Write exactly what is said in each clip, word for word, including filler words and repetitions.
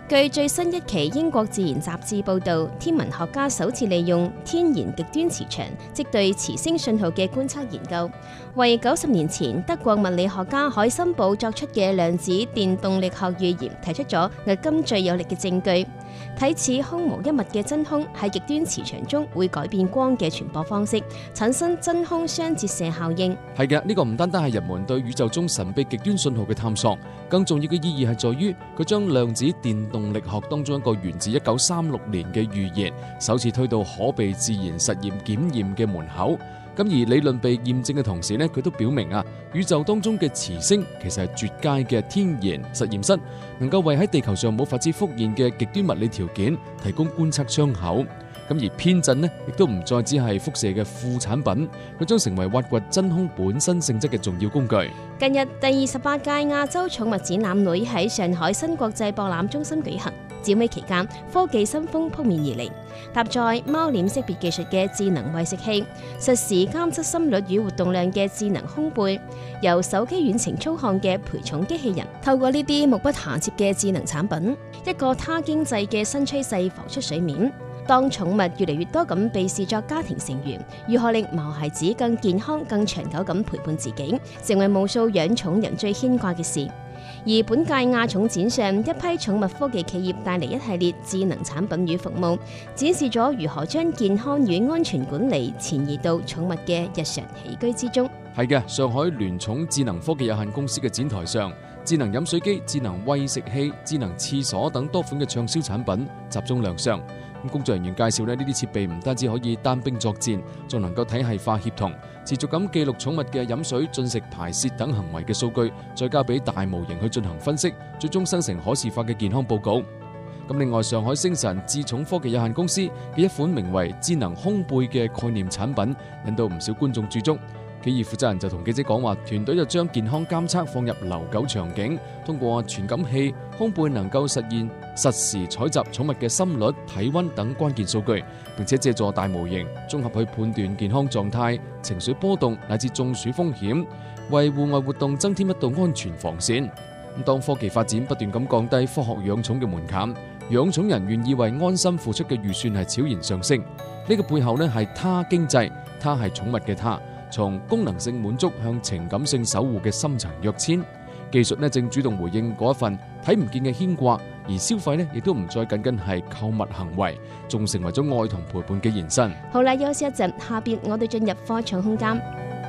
據最新一期英國自然雜誌報導，天文學家首次利用天然極端磁場，即對磁星信號嘅觀測研究，為九十年前德國物理學家海森堡作出嘅量子電動力學預言提出咗迄今最有力嘅證據。睇似空無一物嘅真空喺極端磁場中會改變光嘅傳播方式，產生真空雙折射效應。 係嘅，呢個唔單單係人們對宇宙中神秘極端信號嘅探索，更重要嘅意義係在於佢將量子電動力學當中一個源自一九三六年嘅預言，首次推到可被自然實驗檢驗嘅門口。咁而理論被驗證嘅同時呢，佢都表明啊，宇宙當中嘅磁星其實係絕佳嘅天然實驗室，能夠為喺地球上冇法子復現嘅極端物理條件提供觀測窗口。咁而偏振呢，亦都唔再只係輻射嘅副產品，佢將成為挖掘真空本身性質嘅重要工具。 近日第二十八屆亞洲寵物展覽會喺上海新國際博覽中心舉行。展會期間，科技新風撲面而嚟，搭載貓臉識別技術嘅智能餵食器，實時監測心率與活動量嘅智能胸背，由手機遠程操控嘅陪寵機器人。透過呢啲目不暇接嘅智能產品，一個他經濟嘅新趨勢浮出水面。當寵物越嚟越多咁被視作家庭成員，如何令毛孩子更健康、更長久咁陪伴自己，成為無數養寵人最牽掛嘅事。而本屆亞寵展上，一批寵物科技企業帶嚟一系列智能產品與服務，展示咗如何將健康與安全管理潛移到寵物嘅日常起居之中。 係嘅，上海聯寵智能科技有限公司嘅展台上，智能飲水機、智能餵食器、智能廁所等多款嘅暢銷產品集中亮相。工作人員介紹咧，呢啲設備唔單止可以單兵作戰，仲能夠體系化協同，持續咁記錄寵物嘅飲水、進食、排泄等行為嘅數據，再交俾大模型去進行分析，最終生成可視化嘅健康報告。咁另外，上海星辰智寵科技有限公司嘅一款名為智能胸背嘅概念產品，引到唔少觀眾駐足。企業負責人就同記者講話，團隊就將健康監測放入留狗場景，通過傳感器，胸背能夠實現實時採集寵物嘅心率、體溫等關鍵數據，並且借助大模型綜合去判斷健康狀態、情緒波動乃至中暑風險，為戶外活動增添一道安全防線。咁當科技發展不斷咁降低科學養寵嘅門檻，養寵人願意為安心付出嘅預算係悄然上升。呢個背後呢係他經濟，他係寵物嘅他。從功能性滿足向情感性守護嘅深層躍遷，技術呢正主動回應嗰一份睇唔見嘅牽掛，而消費呢亦都唔再僅僅係購物行為，仲成為咗愛同陪伴嘅延伸。 好啦，休息一陣，下邊我哋進入科創空間。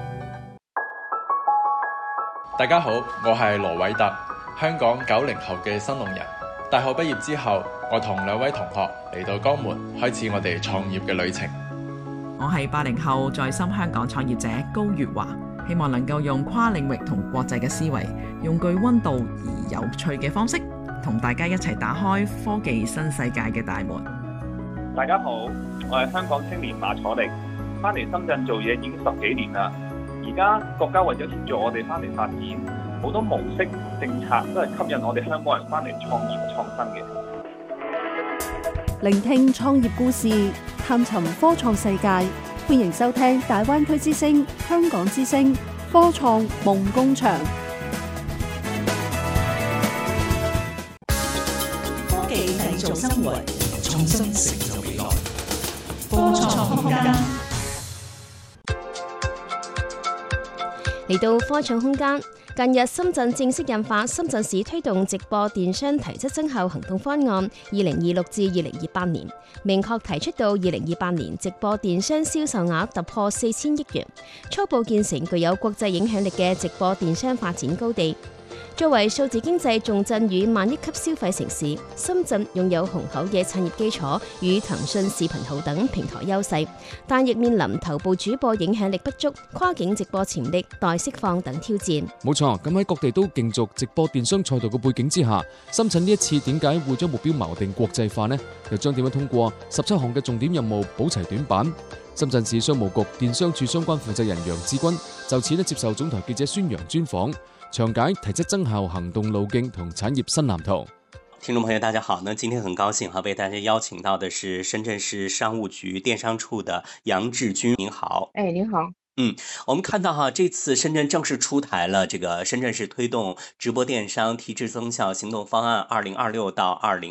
大家好，我係羅偉特，香港九零後嘅新農人。大學畢業之後，我同兩位同學嚟到江門，開始我哋創業嘅旅程。 我係八零後在深香港創業者高月華，希望能夠用跨領域同國際嘅思維，用具溫度而有趣嘅方式，同大家一齊打開科技新世界嘅大門。 大家好，我係香港青年馬楚力，翻嚟深圳做嘢已經十幾年啦。而家國家為咗協助我哋翻嚟發展，好多模式政策都係吸引我哋香港人翻嚟創業創新嘅。 聆聽創業故事，探尋科創世界，歡迎收聽大灣區之聲、香港之聲科創夢工場。 科技製造生活，創新成就未來。科創空間。 嚟到科創空間。近日，深圳正式印發《深圳市推動直播電商提質增效行動方案（二零二六至二零二八年）》，明確提出到二零二八年直播電商銷售額突破四千億元，初步建成具有國際影響力嘅直播電商發展高地。作為數字經濟重鎮與萬億級消費城市，深圳擁有雄厚嘅產業基礎與騰訊視頻號等平台優勢，但亦面臨頭部主播影響力不足、跨境直播潛力待釋放等挑戰。 冇錯，咁喺各地都競逐直播電商賽道嘅背景之下，深圳呢一次點解會將目標錨定國際化呢？又將點樣通過十七項嘅重點任務補齊短板？深圳市商務局電商處相關負責人楊志軍就此呢接受總台記者孫楊專訪，詳解提質增效行動路徑同產業新藍圖。 聽眾朋友大家好，那今天很高興哈，為大家邀請到的是深圳市商務局電商處的楊志軍，您好。 哎，您好。 嗯，我們看到哈，這次深圳正式出台了這個深圳市推動直播電商提質增效行動方案二零二六到二零